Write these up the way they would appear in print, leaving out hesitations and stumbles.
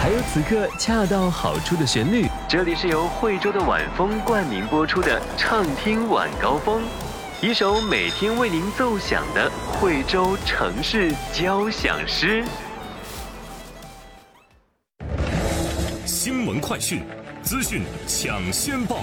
还有此刻恰到好处的旋律。这里是由惠州的晚风冠名播出的畅听晚高峰，一首每天为您奏响的惠州城市交响诗。 新闻快讯，资讯抢先报。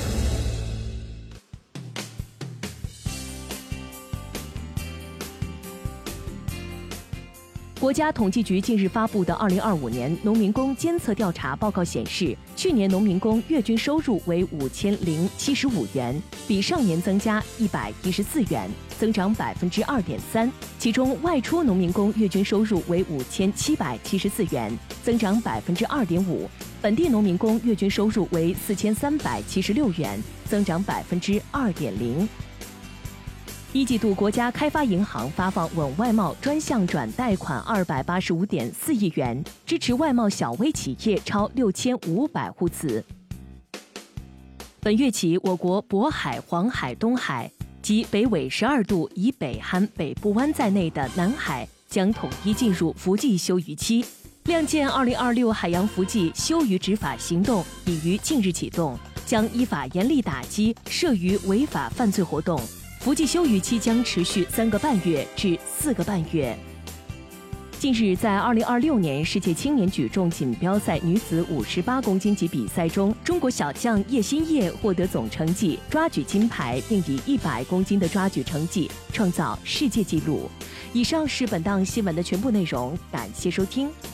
国家统计局近日发布的2025年农民工监测调查报告显示，去年农民工月均收入为5075元，比上年增加114元，增长2.3%。其中，外出农民工月均收入为5774元，增长2.5%；本地农民工月均收入为4376元，增长2.0%。一季度，国家开发银行发放稳外贸专项转贷款285.4亿元，支持外贸小微企业超6500户次。本月起，我国渤海、黄海、东海及北纬12度以北含北部湾在内的南海将统一进入伏季休渔期。亮剑2026海洋伏季休渔执法行动已于近日启动，将依法严厉打击涉渔违法犯罪活动。伏季休渔期将持续3个半月至4个半月。近日，在2026年世界青年举重锦标赛女子58公斤级比赛中，中国小将叶欣烨获得总成绩抓举金牌，并以100公斤的抓举成绩创造世界纪录。以上是本档新闻的全部内容，感谢收听。